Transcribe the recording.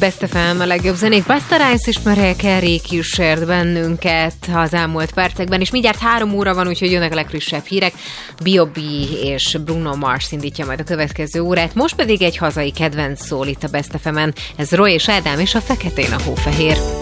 Best FM, a legjobb zenék. Busta Rhymes és Mariah Carey kísért bennünket az elmúlt percekben, és mindjárt 3 óra van, úgyhogy jönnek a legfrissebb hírek. B.O.B. és Bruno Mars indítja majd a következő órát. Most pedig egy hazai kedvenc szól itt a Best FM-en. Ez Roy és Ádám és a Feketén a hófehér.